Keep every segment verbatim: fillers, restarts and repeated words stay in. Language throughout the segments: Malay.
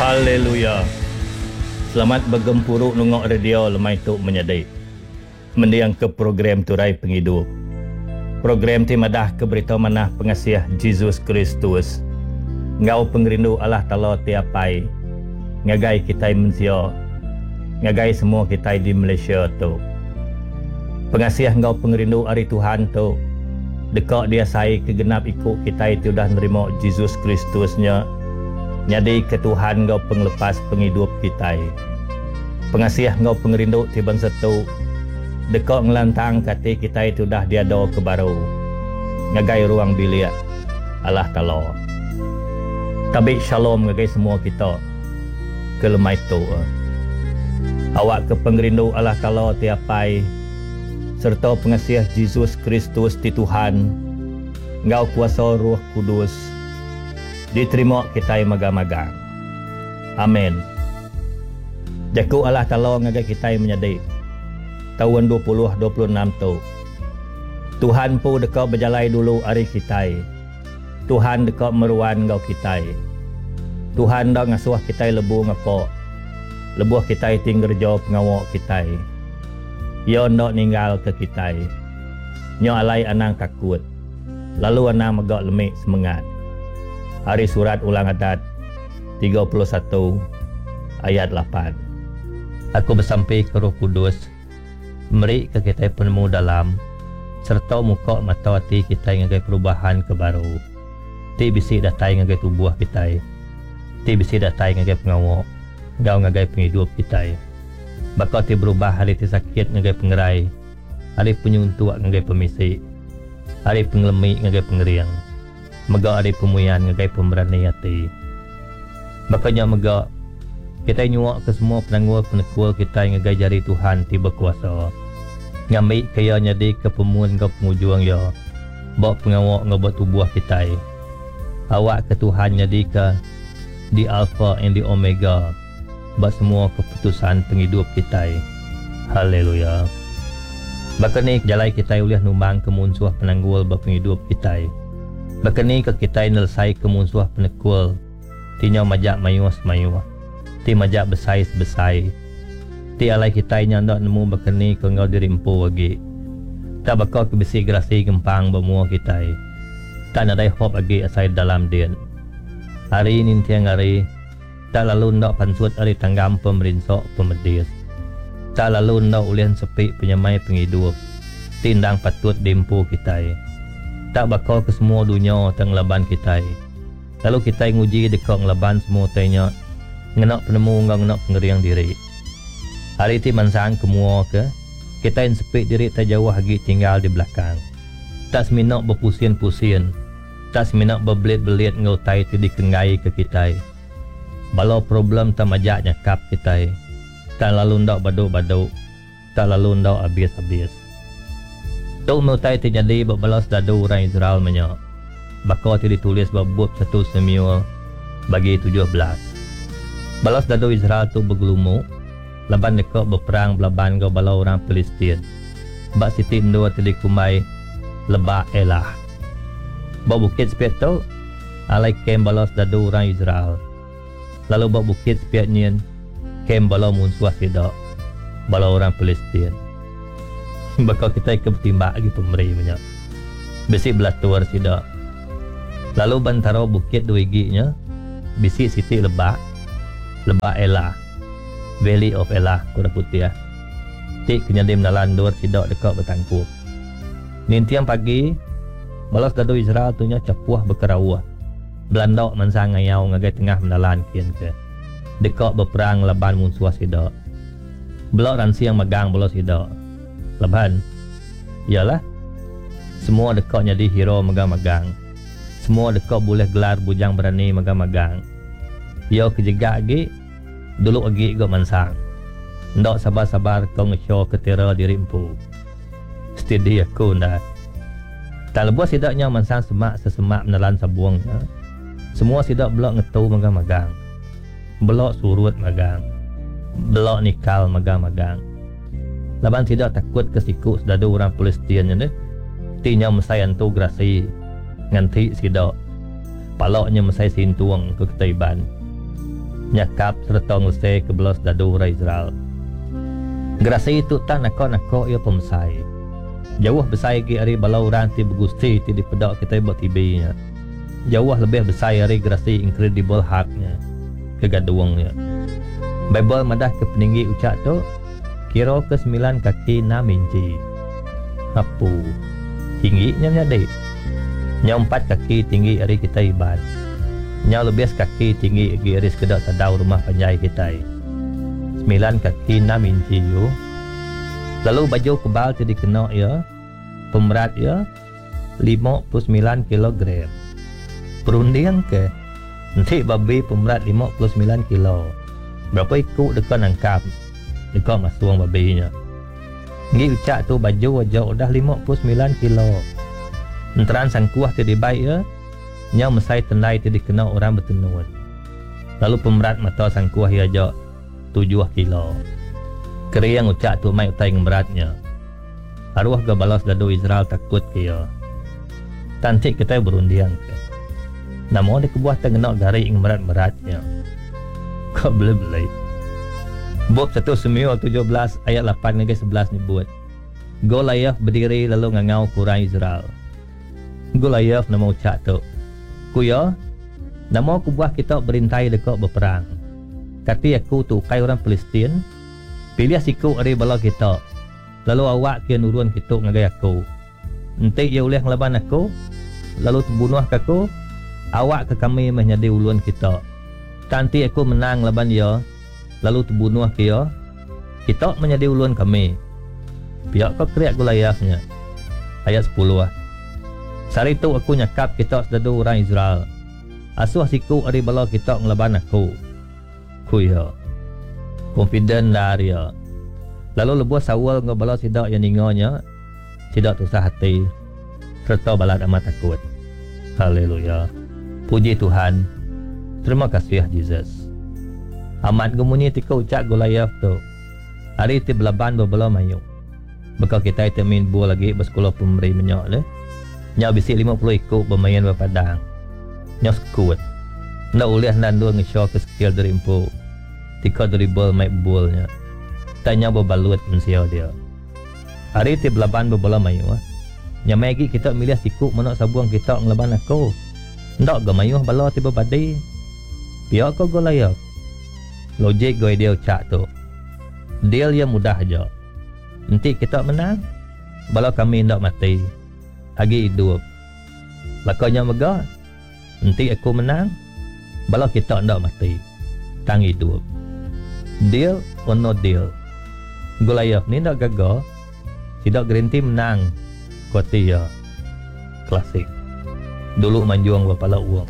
Haleluya. Selamat bergempuruk nungok radio lemai tuk menyedai. Mendiang ke program Turai Penghidup. Program ti madah ke berita manah pengasiah Jesus Kristus. Ngau pengrindu Allah Ta'ala tiapai. Ngagai kita manusia. Ngagai semua kita di Malaysia tu. Pengasiah ngau pengrindu hari Tuhan tu. Dekak dia sai kegenap ikut kita itu dah nerima Jesus Kristusnya. Nyadi ke Tuhan ngau penglepas penghidup kita. Pengasiah ngau pengrindu ti bangsa tu. Dekak ngelantang kata kita itu dah diada ke baru. Ngagai ruang bilik Allah Ta'ala. Tabik shalom ngagai semua kita. Ke lemai tu. Awak ke pengrindu Allah Ta'ala tiapai. Serta pengasiah Jesus Kristus di Tuhan. Ngau kuasa Roh Kudus. Diterima kita magang-magang. Amin. Jaku Allah Ta'ala ngagai kita menyedai. Tahun dua ribu dua puluh enam tu. Tuhan pun dekat berjalai dulu hari kita. Tuhan dekat meruan ngau kita. Tuhan dah ngasuh kita lebu ngapa. Lebuh kita tinggal jauh pengawak kita. Ia nak ninggal ke kita. Nyo alai anang takut. Lalu anang megak lemik semangat. Hari surat ulang adat tiga puluh satu ayat lapan. Aku bersampai ke Roh Kudus. Meri ke kita penemu dalam. Serta muka mata hati kita ngagai perubahan ke baru. Ti bisi datai ngagai tubuh kita. Ti bisi datai ngagai pengawak. Gau ngagai penghidup kita. Bakal ti berubah hari ti sakit ngagai pengerai. Hari penyuntuk ngagai pemisik. Hari pengelemik ngagai pengeriang. Megak ada pemuyan ngagai pemberani hati. Makanya megak kita nyuak ke semua penangguh penekul kita ngagai jari Tuhan tiba kuasa. Ngambil kaya nyadi ke pemuan ngau pengujuang ya. Bawa pengawak ngau buat tubuh kita. Awak ke Tuhan nyadi ke di Alpha and di Omega. Buat semua keputusan penghidup kita. Haleluya. Bahkan ni jalai kita boleh numbang ke munsuh penangguh berpenghidup kita. Bahkan ni ke kita nelsai ke munsuh penekul. Tinya majak mayuas mayuah. Ti majak besai sebesai. Ti alai kita nyandak nemu bahkan ni ke ngau dirimpu lagi. Tak bakal ke besi gerasi gempang bermua kita. Tak nadai hop lagi asai dalam dia. Hari ini tiang hari. Tak lalu ndak pansut hari tanggam pemerinsok pemedis. Tak lalu ndak ulian sepi penyamai penghidup. Tindang patut dimpu kita. Tak bakal ke semua dunia tang laban kita. Lalu kita nguji dekat laban semua tanya. Ngenak penemu ngau ngenak pengeriang diri. Hari ti mansang kemua ke. Kita yang sepik diri tak jauh lagi tinggal di belakang. Tak seminak berpusien-pusien. Tak seminak berbelit-belit ngau tai ti dikengai ke kita. Balau problem tak majak nyakap kita. Tak lalu ndak baduk-baduk. Tak lalu ndak habis-habis. Tuk mutai terjadi berbalas dadu orang Israel menyak. Bakal ti ditulis babut satu Samuel bagi tujuh belas. Balas dadu Israel tu bergelumuk. Laban dekat berperang belaban ke balau orang Palestin. Bak siti mendua ti dikumai lebak elah. Bak bukit sepiat tu alai kem balas dadu orang Israel. Lalu bak bukit sepiat nyen kem balau munsuah sidak balau orang Palestin. Bakal kita ke bertimbak lagi pemberi banyak. Besi belatur sidak. Lalu bantara bukit dua giginya. Bisi siti lebak. Lebak elah. Valley of Elah kuda putih. Tik kenyadim nalan dua sidak dekat bertangkup. Nintiang pagi. Balas dadu Israel tunya capuah berkerawah. Belandok mansang ngayau ngagai tengah menalan kian ke. Dekat berperang laban munsuah sidak. Belok dan siang megang belos sidak. Laban. Yalah. Semua dekat jadi hero megang-megang. Semua dekat boleh gelar bujang berani megang-megang. Yo kejegak lagi. Dulu lagi go mansang. Ndak sabar-sabar kau ngesyo ketera dirimpu. Steady aku ndak. Tak lebuh sidaknya mansang semak sesemak menelan sabuangnya. Semua sidak belok ngetu megang-megang. Belok surut megang. Belok nikal megang-megang. Laban tidak takut kesikuk sedadu orang Palestin ni. Tinya mesayan tu grasi. Nganti sidak. Paloknya mesai sintuang ke ketaiban. nyakap serta ngusai ke belas dadu orang Israel. Gerasi itu tak nakok-nakok ia pemesai. Jauh besar lagi hari balau orang ti bergusti ti dipedak kita buat tibinya. Jauh lebih besar hari gerasi incredible haknya, kegaduangnya. Bible madah ke peninggi ucap tu, kira ke sembilan kaki enam inci. Apu tingginya nyadai. Nya empat kaki tinggi hari kita iban. Nya lebih kaki tinggi lagi hari sekedar sadau rumah panjai kita. Sembilan kaki enam inci you. Lalu baju kebal tu dikenal ya. Pemerat ya lima puluh sembilan kilogram. Perunding ke nanti babi pemerat lima puluh sembilan kilo. Berapa ikut dekat nangkap dekat masuang babinya. Ngi ucap tu baju wajah udah lima puluh sembilan kilo. Enteran sang kuah tu dibaik ya. Nya mesai tendai tu dikenal orang bertenun. Lalu pemerat mata sang kuah ya jauh tujuh kilo. Keri yang ucap tu mai utai ngeberatnya. Arwah ke balas dadu Israel takut ke ya. Tantik kita berundiang ke. Namo dia kebuah tengenak gari ing berat-beratnya. Kau beli-beli. Bob satu Samuel tujuh belas ayat lapan hingga sebelas nyebut. Goliath berdiri lalu ngangau kurang Israel. Goliath nama ucap tu. Kuya, namo kebuah kita berintai dekat berperang. Kati aku tu kai orang Palestin. Pilih siku hari bala kita. Lalu awak kian urun kita ngagai aku. Nanti ia boleh ngelaban aku. Lalu terbunuh ke aku. Awak ke kami menyadi ulun kita. Tanti aku menang laban dia. Lalu terbunuh dia. Kita menyadi ulun kami. Pihak kau kriak Goliathnya. Ayat sepuluh. Sari tu aku nyakap kita sedadu orang Israel. Asuh siku hari bala kita ngelaban aku. Kuya. Confident dah dia. Lalu lebuh sawal ngabala sidak yang ningonya. Sidak tusah hati. Serta balat amat takut. Haleluya. Puji Tuhan. Terima kasih Jesus. Amat gemuni tika ucap Goliath tu. Hari ti belaban berbela mayu. Bekal kita itu main buah lagi bersekolah pemberi menyak le. Nya bisi lima puluh ikut bermain berpadang. Nya sekut. Ndak boleh nandu nge-show ke skill dari impu. Tika dribble main bolnya. Tanya berbalut mensia dia. Hari ti belaban berbela mayu. Nya magi kita milih tikuk menak sabuang kita ngelaban aku. Ndak gamayuh bala tiba badai. Pihak kau Goliath. Logik gue dia ucap tu. Deal yang mudah aja. Nanti kita menang. Bala kami ndak mati. Lagi hidup. Lakanya megah. Nanti aku menang. Bala kita ndak mati. Tang hidup. Deal or no deal. Goliath ni ndak gagal. Tidak garanti menang. Kuati ya. Klasik. Dulu manjuang berpala uang.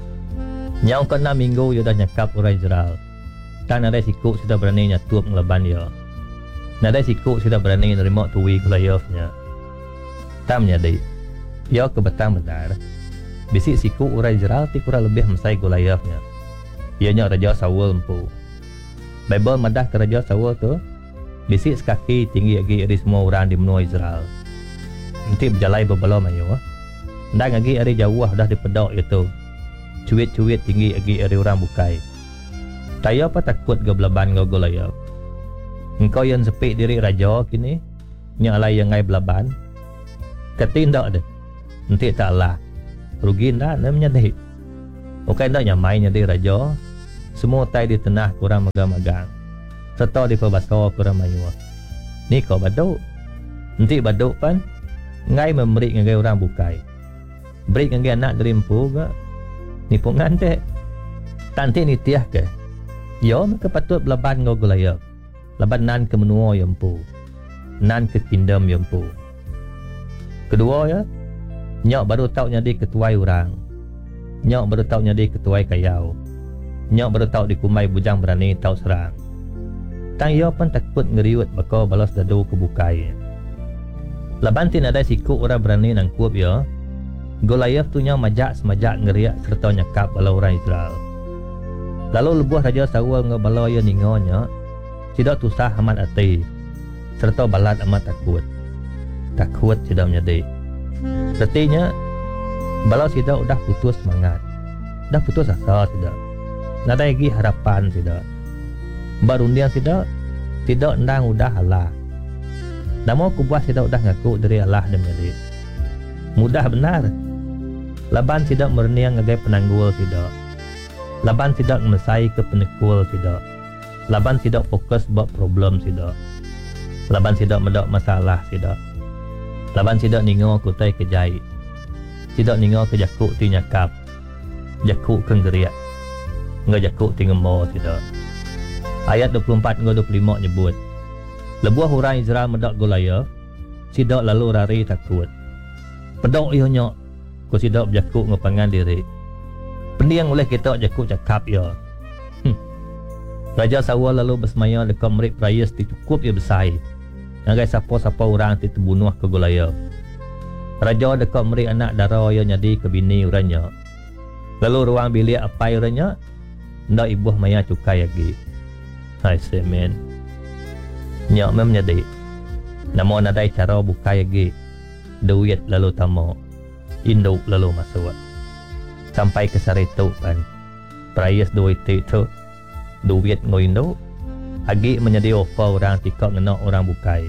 Nyau ke enam minggu dia dah nyakap orang Israel. Tak ada sikuk sudah berani nyatup ngelaban dia. Nada sikuk sudah berani nerima tuwi Goliathnya. Tak menyadari. Ia kebetulan benar. Bisik sikuk orang Israel ti kurang lebih mesai Goliathnya. Ianya Raja Saul empu. Bible madah ke Raja Saul tu. Bisik sekaki tinggi lagi dari semua orang di benua Israel. Nanti berjalai berbala mayu. Dan lagi hari jauh dah dipedak itu. Cuit-cuit tinggi lagi hari orang bukai. Saya apa takut ke belaban kau Goliath. Engkau yang sepik diri raja kini. Yang alai yang ngai belaban. Kati ndak deh. Nanti tak lah. Rugi ndak namanya deh. Okai ndak nyamai nyadi raja. Semua tai di tenah kurang magang-magang. Serta di perbasa kurang mayu. Ni kau baduk. Nanti baduk pan. Ngai memberi ngai orang bukai. Beri ngai anak dari empu ke. Ni pun ngantek. Tanti ni tiah ke. Ya mereka patut belaban ngau Goliath. Laban nan ke menua yang empu. Nan ke kingdom yang empu. Kedua ya. Nyok baru tahu nyadi ketuai orang. Nyok baru tahu nyadi ketuai kayau. Nyok baru tahu dikumai bujang berani tahu serang. Tang ia pun takut ngeriut bakal balas dadu kebukai. Laban tin ada sikuk orang berani nangkup ya. Goliath tu nya majak semajak ngeriak serta nyakap bala orang Israel. Lalu lebuh Raja Saul ngebala ya ningonya. Tidak tusah amat hati. Serta balat amat takut. Takut tidak menjadi. Artinya bala tidak udah putus semangat. Dah putus asa tidak. Nada lagi harapan tidak. Barundian tidak, tidak ndang udah Allah. Namo ku buat tidak udah ngaku dari Allah dan jadi. Mudah benar. Laban tidak merniang ngagai penanggul tidak. Laban tidak mesai ke penekul tidak. Laban tidak fokus buat problem tidak. Laban tidak mendak masalah tidak. Laban tidak ningo ku tai kejai. Tidak ningo ke jakuk ti nyakap. Jakuk ke ngeriak. Nggak jakuk ti ngemo tidak. Ayat dua puluh empat hingga dua puluh lima nyebut. Lebuah orang Israel mendak golaya. Tidak lalu rari takut. Pedok ihonya. Ku tidak berjakuk ngepangan diri. Pendiang oleh kita jakuk cakap ya. Hm. Raja Saul lalu bersemaya dekat merik prayas ti cukup ia besai. Ngagai siapa-siapa orang ti terbunuh ke golaya. Raja dekat merik anak dara ya nyadi ke bini uranya. Lalu ruang bilik apai uranya. Ndak ibuh maya cukai lagi. Hai semen. Nyak mem nyadi. Namo nadai cara bukai lagi. Duit lalu tamo. Induk lalu masuk. Sampai ke saritu kan. Prayas duit itu. Duit ngoindo. Agi menjadi offer orang tikak ngenak orang bukai.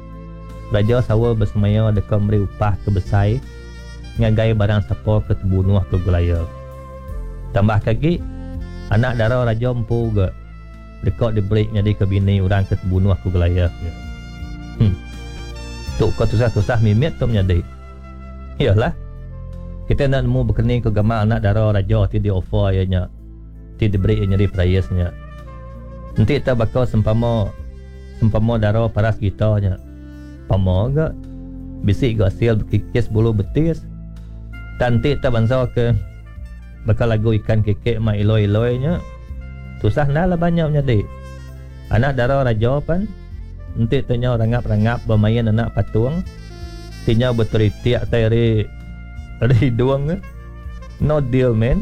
Raja Saul bersemaya dekat memberi upah ke besai. Ngagai barang siapa ke terbunuh ke golaya. Tambah lagi. Anak dara raja empu ke. Dekat diberi jadi ke bini orang ke terbunuh ke golaya. Hmm. Tuk kau susah-susah mimit tu menjadi. Iyalah. Kita nak nemu berkening ke gambar anak dara raja ti di offer ayahnya. Ti diberi jadi prayasnya. Nanti kita bakal sempama sempama dara paras kita nya. Pama ke bisik ke hasil berkikis bulu betis. Nanti kita bangsa ke bakal lagu ikan kekek mak iloi-iloi nya. Susah nak lah banyak menjadi. Anak dara raja pan. Nanti tanya rangap-rangap bermain anak patung. Tinya berteriak teri dari duang. No deal man.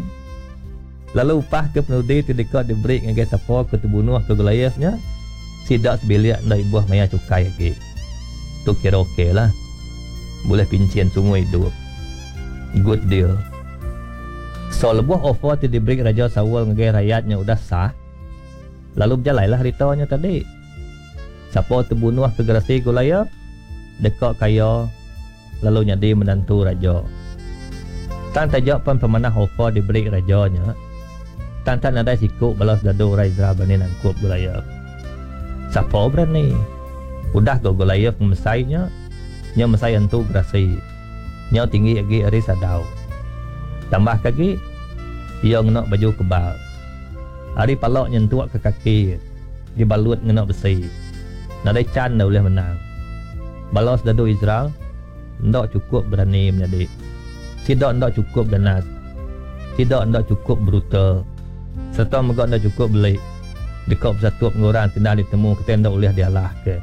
Lalu upah ke penudi ti dekat diberi ngagai siapa ke terbunuh ke golayasnya. Sidak sebiliak ndak ibuah maya cukai lagi. Tu kira okey lah. Boleh pincian semua hidup. Good deal. So lebuah offer ti diberi Raja Saul ngagai rakyatnya udah sah. Lalu berjalanlah ceritanya tadi. Siapa terbunuh ke gerasi golaya dekat kaya lalu nyadi menantu raja. Tan tajak pan pemanah offer diberi rajanya. Tan tan ada sikuk balas dadu rai Israel bani nangkup golaya. Siapa berani? Udah ke golaya mesainya. Nya mesai antu gerasi. Nya tinggi lagi ari sadau. Tambah lagi ia ngenak baju kebal. Ari palak nyentuak ke kaki. Dibalut ngenak besi. Nadai can dah boleh menang. Balas dadu Israel ndak cukup berani menjadi. Tidak ndak cukup ganas. Tidak ndak cukup brutal. Serta megak ndak cukup belik. Dekat bersatu pengorang tidak ditemu kita ndak boleh dialah ke.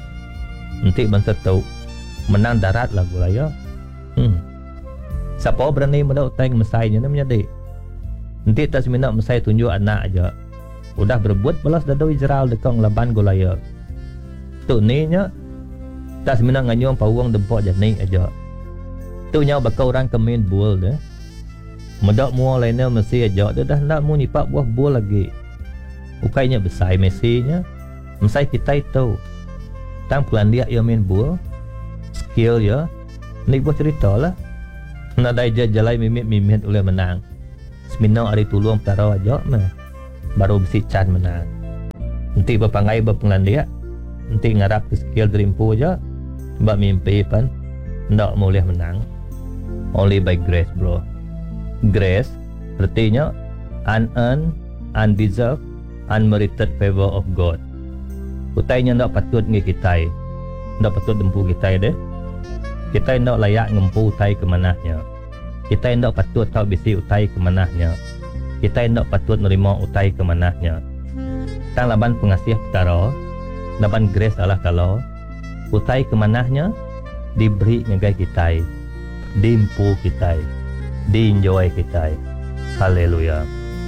Nanti bangsa tahu menang darat lah golaya. Hmm. Siapa berani mendak utang mesainya ni menjadi. Nanti tak seminat mesai tunjuk anak aja. Udah berebut balas dadu Israel dekat ngelaban golaya. Tu ni nya tak seminat nganyong pawang dempok jani aja. Tu nya bakal orang kemin bull deh. Medak mua lainnya mesti aja dia dah nak mu nipak buah bull lagi. Ukainya besar mesinya. Mesai kita itu. Tang pelan dia ia main bull. Skill ya. Ni buah cerita lah. Nadai je jalai mimit-mimit oleh menang. Seminat hari tuluang petara aja mah. Baru besi can menang. Nanti berpangai berpengelan dia. Nanti ngarap ke skill derimpu aja. Sebab mimpi pan ndak boleh menang. Only by grace bro. Grace artinya unearned, undeserved, unmerited favor of God. Utainya ndak patut ngi kita. Ndak patut dempu kita deh. Kita ndak layak ngempu utai ke manahnya. Kita ndak patut tahu bisi utai ke manahnya. Kita ndak patut nerima utai ke manahnya. Tang laban pengasih petara. Laban grace Allah Ta'ala. Utai ke manahnya diberi ngagai kita. Dimpu kita. Di-enjoy kita. Haleluya.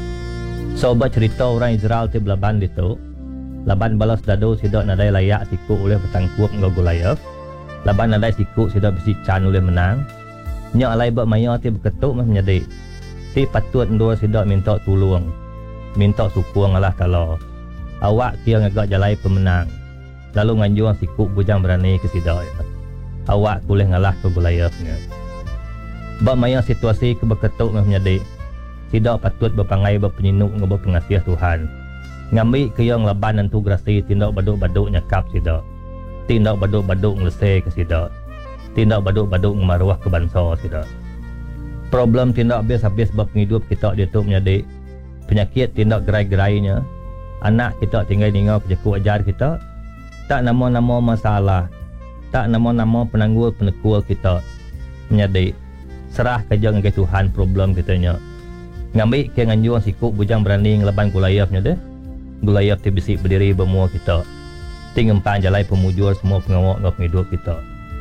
Sobat cerita orang Israel ti belaban itu. Laban balas dadu sidak nadai layak siku oleh petangkup ngagulaya. Laban nadai siku sidak besi can oleh menang. Nya alai bak maya ti berketuk mah menjadi. Ti patut ndua sidak minta tolong. minta sukung Allah Ta'ala. Awak kira ngagak jalai pemenang. Lalu nganjuang sikuk bujang berani ke sidak ya. Awak boleh ngalah ke Goliathnya. Bak maya situasi kebeketuk meh menyadik. Tidak patut berpangai berpenyinuk ngabah pengasih Tuhan. Ngambil ke yang laban nantu grasi tindak baduk-baduk nyakap sidak. Tindak baduk-baduk ngelesai ke sidak. Tindak baduk-baduk ngemaruah ke bangsa sidak. Problem tindak habis-habis bab penghidup kita dia tu menyadik. Penyakit tindak gerai-gerainya. Anak kita tinggal ningau kejaku ajar kita. Tak nama-nama masalah. Tak nama-nama penanggul-penekul kita. Menyadik. Serah kerja dengan Tuhan problem kitanya. Ngambil ke nganjuang sikuk bujang berani ngeleban Goliathnya deh. Goliath tu bisik berdiri bermua kita. Tinggempan jalai pemujur semua pengawak dengan penghidup kita.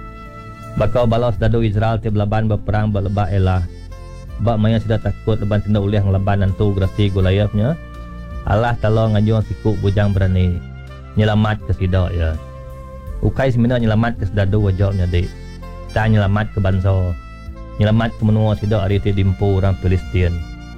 Bakal balas dadu Israel tu belaban berperang berlebak elah. Bak maya sudah takut leban tindak uliah ngeleban nantu grasi Goliathnya. Allah Ta'ala nganjuang sikuk bujang berani nyelamat ke sidak ya. Ukai sebenarnya nyelamat ke sedadu wajahnya dik. Tak nyelamat ke bangsa. Nyelamat ke menua sidak hari itu dimpu orang Palestin.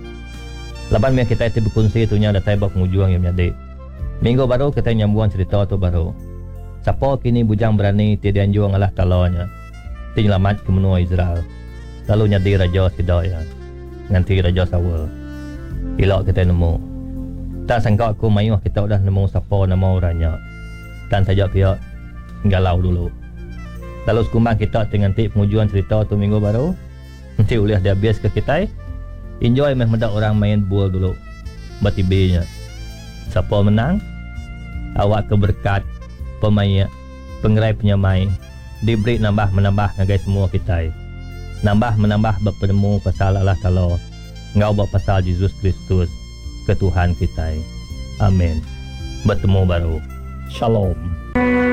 Laban yang kita itu berkongsi itunya ada taibak pengujuang yang menyadik. Minggu baru kita nyambuan cerita tu baru. Siapa kini bujang berani tidak anjuang Allah Ta'ala-nya. Ti nyelamat ke menua Israel. Lalu nyadi raja sidak ya. Nanti raja Saul. Ilok kita nemu. Tak sangka aku mayuh kita dah nemu siapa nama orangnya. Dan saja pihak galau dulu. Lalu sekumbang kita dengan ti pengujuan cerita tu minggu baru. Nanti uliah dia habis ke kita. Enjoy meh mendak orang main bola dulu. Batibinya. Siapa menang? Awak keberkat pemain, pengerai penyamai. Diberi nambah menambah ngagai semua kita. Nambah menambah berpenemu pasal Allah Ta'ala. Ngau buat pasal Yesus Kristus ke Tuhan kita. Amin. Bertemu baru. Shalom.